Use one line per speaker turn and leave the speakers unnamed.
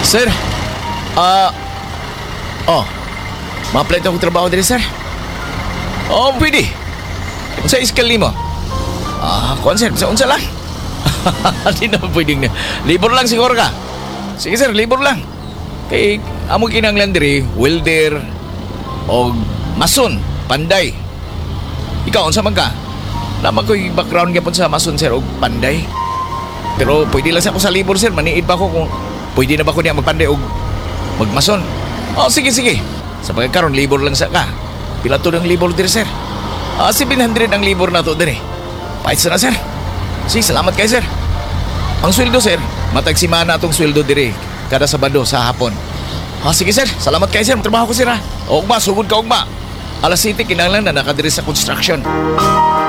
Sir, ah, ma-apply akong trabaho din, sir. Pwede. Unsa iskal nimo? Kuan sir, unsa lang? Di na pwedeng na. Libor lang siguro ka. Sige sir, libor lang. Kay amo kinanglan diri, welder o mason, panday. Ikaw unsa man ka? Naman ko'y background gyapon sa mason sir og panday. Pero pwede lang sa ako sa libor sir, maniid pa ako kung pwede na ba ko niya magpanday og magmason. Sige sige. Sa pagkakaroon libor lang sa ka. Pila to ng libor diri sir? 700 ang libor na to diri. Pahit na sir. Sige, salamat kay sir. Ang sweldo sir, matag simana atong sweldo diri kada Sabado sa hapon. Sige sir, salamat kay sir. Trabaho ko sir ha. Ugma, sugod ka ugma. Alas 7 kinahanglan na nakadiri sa construction.